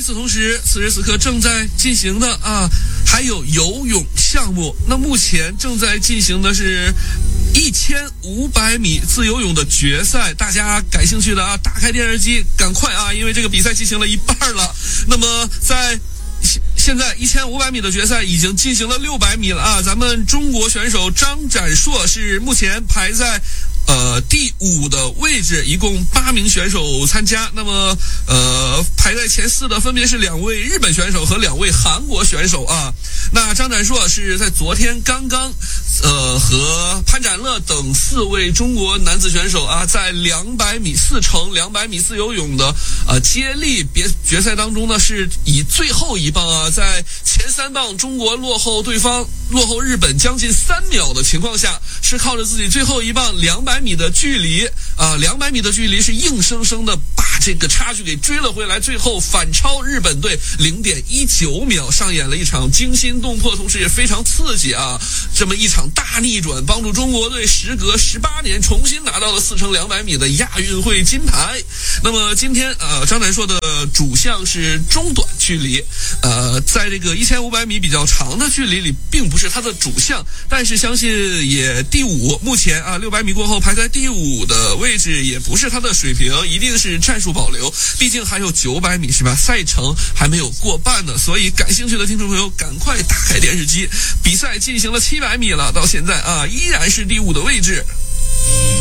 此同时，此时此刻正在进行的还有游泳项目。那目前正在进行的是1500米自由泳的决赛，大家感兴趣的打开电视机，赶快因为这个比赛进行了一半了。那么在现在1500米的决赛已经进行了600米了咱们中国选手张展硕是目前排在第5的位置，一共8名选手参加。那么排在前4的分别是2位日本选手和2位韩国选手那张展硕是在昨天刚刚和潘展乐等4位中国男子选手在200米4乘200米自由泳的接力决赛当中呢，是以最后一棒在前3棒中国落后日本将近3秒的情况下，是靠着自己最后一棒200米的距离200米的距离是硬生生的把这个差距给追了回来，最后反超日本队0.19秒，上演了一场惊心动魄同时也非常刺激这么一场大逆转，帮助中国队时隔18年重新拿到了4乘200米的亚运会金牌。那么今天张展硕的主项是中短距离在这个1500米比较长的距离里并不是他的主项，但是相信也第5，目前600米过后排在第5的位置也不是他的水平，一定是战术保留，毕竟还有900米是吧，赛程还没有过半呢。所以感兴趣的听众朋友赶快打开电视机，比赛进行了700米了，到现在依然是第5的位置。